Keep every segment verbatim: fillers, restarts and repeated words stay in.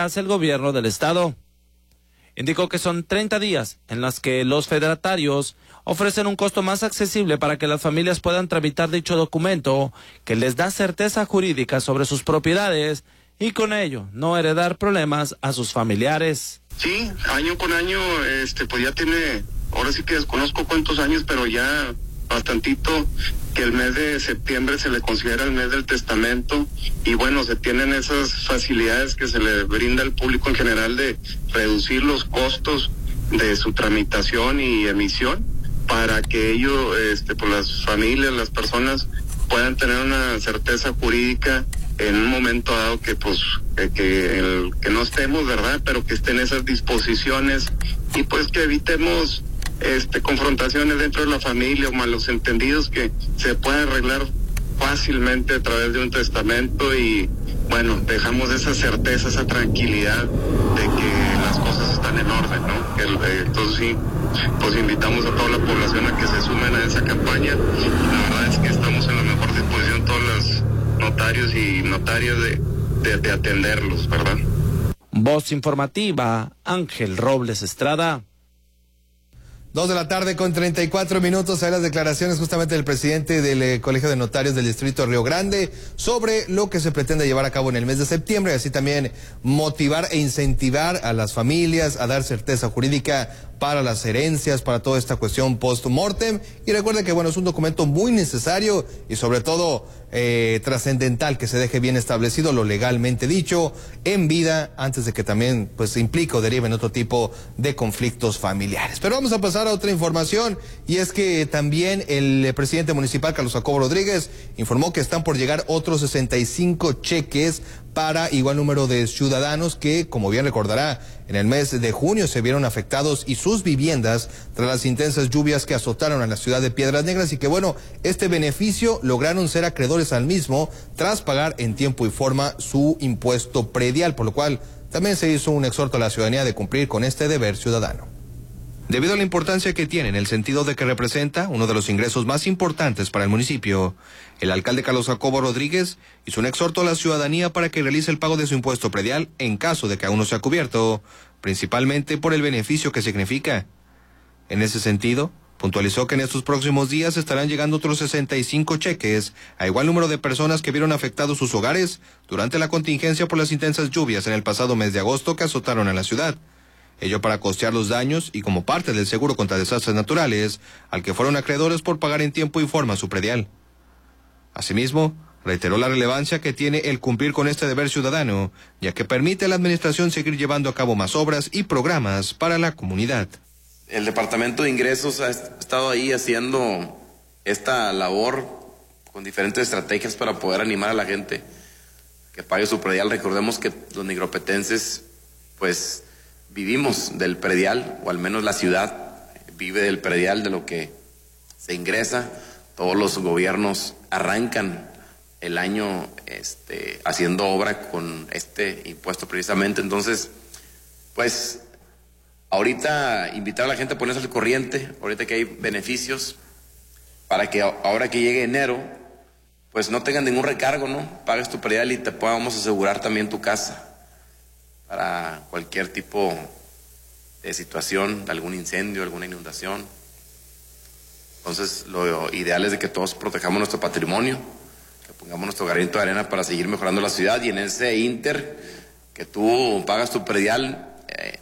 hace el gobierno del estado. Indicó que son treinta días en las que los fedatarios ofrecen un costo más accesible para que las familias puedan tramitar dicho documento, que les da certeza jurídica sobre sus propiedades y con ello no heredar problemas a sus familiares. Sí, año con año, este, pues ya tiene, ahora sí que desconozco cuántos años, pero ya bastantito que el mes de septiembre se le considera el mes del testamento y bueno, se tienen esas facilidades que se le brinda al público en general de reducir los costos de su tramitación y emisión para que ellos, este, pues las familias, las personas puedan tener una certeza jurídica en un momento dado que pues que, que, el, que no estemos, ¿verdad? Pero que estén esas disposiciones y pues que evitemos este confrontaciones dentro de la familia o malos entendidos que se pueden arreglar fácilmente a través de un testamento y bueno, dejamos esa certeza, esa tranquilidad de que las cosas están en orden, ¿no? Que, eh, entonces sí, pues invitamos a toda la población a que se sumen a esa campaña. La verdad es que estamos en la mejor disposición todos los notarios y notarias de, de, de atenderlos, ¿verdad? Voz informativa, Ángel Robles Estrada. Dos de la tarde con treinta y cuatro minutos. Hay las declaraciones justamente del presidente del eh, Colegio de Notarios del Distrito de Río Grande sobre lo que se pretende llevar a cabo en el mes de septiembre y así también motivar e incentivar a las familias a dar certeza jurídica para las herencias, para toda esta cuestión post-mortem. Y recuerde que bueno, es un documento muy necesario y sobre todo eh, trascendental que se deje bien establecido lo legalmente dicho en vida antes de que también pues implique o derive en otro tipo de conflictos familiares. Pero vamos a pasar a otra información y es que también el presidente municipal Carlos Jacobo Rodríguez informó que están por llegar otros sesenta y cinco cheques para igual número de ciudadanos que, como bien recordará, en el mes de junio se vieron afectados y sus viviendas tras las intensas lluvias que azotaron a la ciudad de Piedras Negras y que bueno, este beneficio lograron ser acreedores al mismo tras pagar en tiempo y forma su impuesto predial, por lo cual también se hizo un exhorto a la ciudadanía de cumplir con este deber ciudadano. Debido a la importancia que tiene en el sentido de que representa uno de los ingresos más importantes para el municipio, el alcalde Carlos Jacobo Rodríguez hizo un exhorto a la ciudadanía para que realice el pago de su impuesto predial en caso de que aún no sea cubierto, principalmente por el beneficio que significa. En ese sentido, puntualizó que en estos próximos días estarán llegando otros sesenta y cinco cheques a igual número de personas que vieron afectados sus hogares durante la contingencia por las intensas lluvias en el pasado mes de agosto que azotaron a la ciudad. Ello para costear los daños y como parte del seguro contra desastres naturales, al que fueron acreedores por pagar en tiempo y forma su predial. Asimismo, reiteró la relevancia que tiene el cumplir con este deber ciudadano, ya que permite a la administración seguir llevando a cabo más obras y programas para la comunidad. El Departamento de Ingresos ha estado ahí haciendo esta labor con diferentes estrategias para poder animar a la gente que pague su predial. Recordemos que los nigropetenses, pues, vivimos del predial, o al menos la ciudad vive del predial, de lo que se ingresa. Todos los gobiernos arrancan el año este, haciendo obra con este impuesto precisamente. Entonces, pues, ahorita invitar a la gente a ponerse al corriente, ahorita que hay beneficios, para que ahora que llegue enero, pues no tengan ningún recargo, ¿no? Pagues tu predial y te podamos asegurar también tu casa para cualquier tipo de situación, de algún incendio, alguna inundación. Entonces, lo ideal es de que todos protejamos nuestro patrimonio, que pongamos nuestro granito de arena para seguir mejorando la ciudad, y en ese inter, que tú pagas tu predial, eh,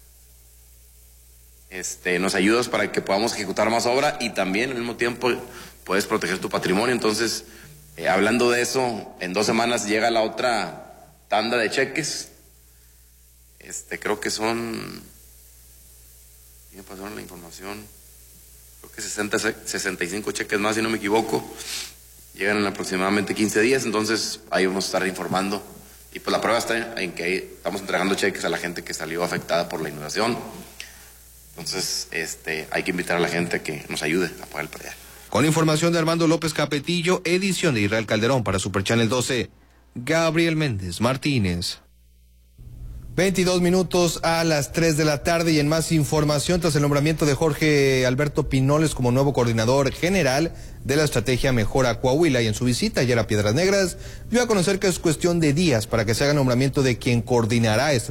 este, nos ayudas para que podamos ejecutar más obra y también al mismo tiempo puedes proteger tu patrimonio. Entonces, eh, hablando de eso, en dos semanas llega la otra tanda de cheques. Este, creo que son, me pasaron la información, creo que sesenta, sesenta y cinco cheques más, si no me equivoco, llegan en aproximadamente quince días, entonces ahí vamos a estar informando. Y pues la prueba está en que estamos entregando cheques a la gente que salió afectada por la inundación. Entonces, este, hay que invitar a la gente a que nos ayude a pagar el predial. Con información de Armando López Capetillo, edición de Israel Calderón para Super Channel doce, Gabriel Méndez Martínez. veintidós minutos a las tres de la tarde y en más información, tras el nombramiento de Jorge Alberto Pinoles como nuevo coordinador general de la estrategia Mejora Coahuila y en su visita ayer a Piedras Negras, dio a conocer que es cuestión de días para que se haga nombramiento de quien coordinará este